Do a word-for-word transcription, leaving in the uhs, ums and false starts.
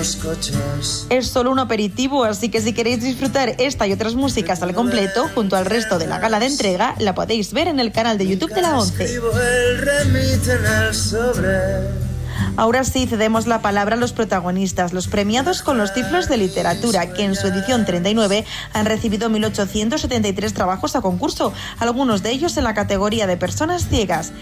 los coches. Es solo un aperitivo, así que si queréis disfrutar esta y otras músicas al completo, junto al resto de la gala de entrega, la podéis ver en el canal de YouTube de la ONCE. Escribo el remite en el sobre. Ahora sí, cedemos la palabra a los protagonistas, los premiados con los Ciflos de Literatura, que en su edición treinta y nueve han recibido mil ochocientos setenta y tres trabajos a concurso, algunos de ellos en la categoría de personas ciegas.